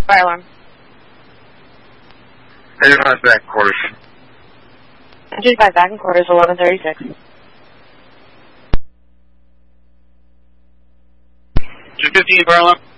Fire alarm. 85 back quarters. 85 back in quarters, 1136. 215 fire alarm.